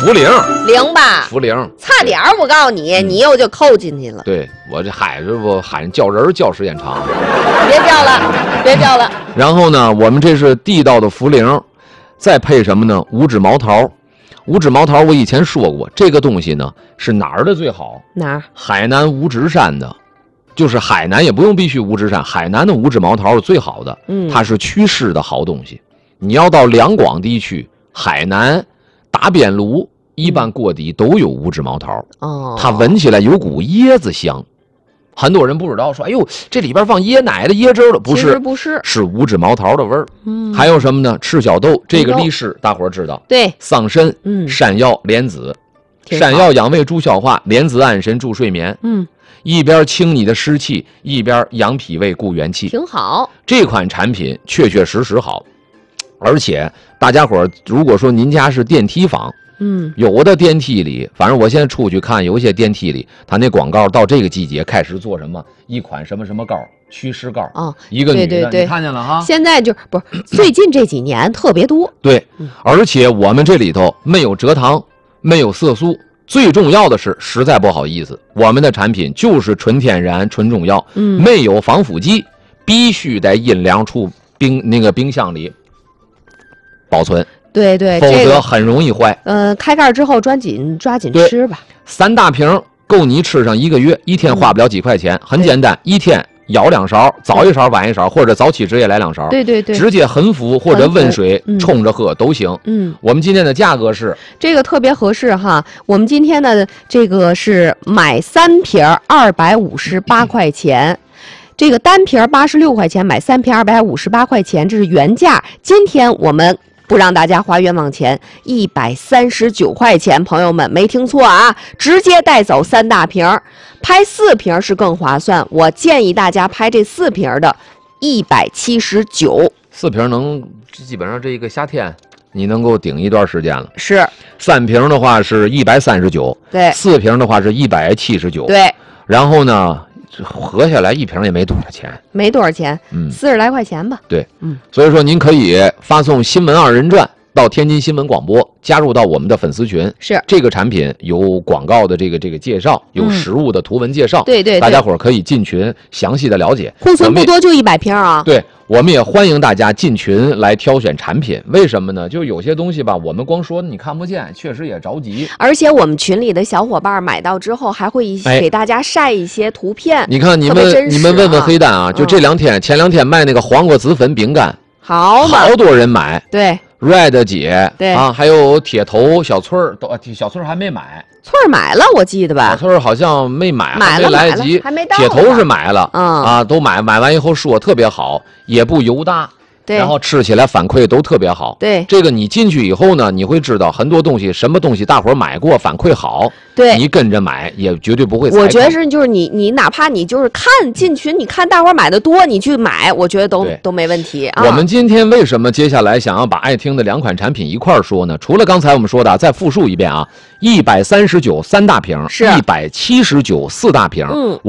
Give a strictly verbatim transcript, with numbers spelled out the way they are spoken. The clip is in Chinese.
茯苓， 零吧？ 茯苓， 差点儿，我告诉你， 嗯、 你又就扣进去了。 对我这喊这不喊叫人叫时间长， 别叫了，别叫了。 然后呢，我们这是地道的茯苓，再配什么呢？五指毛桃。五指毛桃我以前说过，这个东西呢是哪儿的最好？ 哪儿？ 海南五指山的。就是海南也不用必须五指山，海南的五指毛桃是最好的，嗯，它是祛湿的好东西。你要到两广地区，海南、大边炉一般锅底都有五指毛桃，哦，它闻起来有股椰子香。很多人不知道，说哎呦，这里边放椰奶的、椰汁的，不是， 不是， 是五指毛桃的味儿。嗯，还有什么呢？赤小豆，这个利湿大伙儿知道， 对， 桑参、嗯，山药、莲子，山药养胃助消化，莲子安神助睡眠，嗯。一边清你的湿气，一边养脾胃固元气， 挺好。 这款产品确确实实好，而且大家伙儿如果说您家是电梯房，嗯，有的电梯里，反正我现在出去看，有一些电梯里，它那广告到这个季节开始做什么一款什么什么膏，祛湿膏啊、哦，一个女的， 对对对， 你看见了哈？ 现在就不是最近这几年特别多， 对，而且我们这里头没有蔗糖，没有色素。最重要的是，实在不好意思，我们的产品就是纯天然、纯中药，嗯，没有防腐剂，必须在阴凉处冰那个冰箱里保存， 对对， 否则很容易坏。 呃，开盖之后抓紧抓紧吃吧。 三大瓶够你吃上一个月，一天花不了几块钱，嗯、很简单，一天。舀两勺，早一勺晚一勺，或者早起直接来两勺。 对对对， 直接恒服或者温水冲着喝都行。嗯，我们今天的价格是这个特别合适哈。我们今天的这个是买三瓶二百五十八块钱，这个单瓶八十六块钱，买三瓶二百五十八块钱，这是原价。今天我们不让大家花冤枉钱，一百三十九块钱，朋友们没听错啊，直接带走三大瓶，拍四瓶是更划算。我建议大家拍这四瓶的，一百七十九， 四瓶能基本上这一个夏天你能够顶一段时间了。 是三瓶的话是一百三十九， 对， 四瓶的话是一百七十九， 对。 然后呢？合下来一瓶也没多少钱， 没多少钱，嗯，四十来块钱吧。 对，嗯，所以说您可以发送新闻二人转到天津新闻广播，加入到我们的粉丝群。 是这个产品有广告的这个这个介绍，有实物的图文介绍， 嗯、对, 对对， 大家伙可以进群详细的了解。 库存不多，就一百瓶啊。 对。我们也欢迎大家进群来挑选产品，为什么呢？就有些东西吧，我们光说你看不见，确实也着急。 而且我们群里的小伙伴买到之后，还会给大家晒一些图片。 哎、你看你们、啊、你们问问黑蛋啊，就这两天、嗯、前两天卖那个黄瓜紫粉饼干， 好嘛， 好多人买。 对 ，Red 姐， 对啊，还有铁头、小翠儿都，小翠儿还没买。 翠儿买了，我记得吧？ 小翠儿好像没买， 买了， 还没来得及， 还没到。 铁头是买了， 嗯啊，都买，买完以后说特别好，也不油大。 对， 然后吃起来反馈都特别好。 对， 这个你进去以后呢，你会知道很多东西，什么东西大伙儿买过，反馈好。 对， 你跟着买也绝对不会。 我觉得是，就是你，你哪怕你就是看进群，你看大伙儿买的多，你去买，我觉得都都没问题啊。 我们今天为什么接下来想要把爱听的两款产品一块儿说呢？除了刚才我们说的，再复述一遍啊，一百三十九三大瓶， 是一百七十九四大瓶。嗯。